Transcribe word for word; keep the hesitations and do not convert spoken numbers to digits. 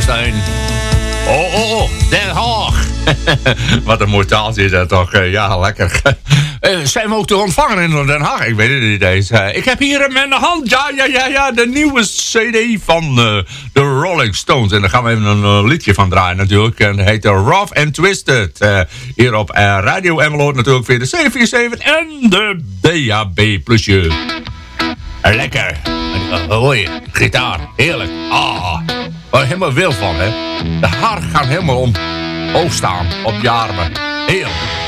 zijn. Oh, oh, oh, Den Haag. Wat een mooi taaltje is dat toch. Uh, ja, lekker. Uh, zijn we ook te ontvangen in Den Haag? Ik weet het niet eens. Uh, ik heb hier in mijn hand, ja, ja, ja, ja, de nieuwe cd van uh, de Rolling Stones. En daar gaan we even een uh, liedje van draaien natuurlijk. En het heet uh, Rough and Twisted. Uh, hier op uh, Radio Emmeloord natuurlijk via de zeven vier zeven en de D A B plusje. Uh, lekker. Uh, hoor je, gitaar, heerlijk. Ah, waar je helemaal wil van, hè. De haar gaan helemaal om. Hoog staan op je armen. Heerlijk.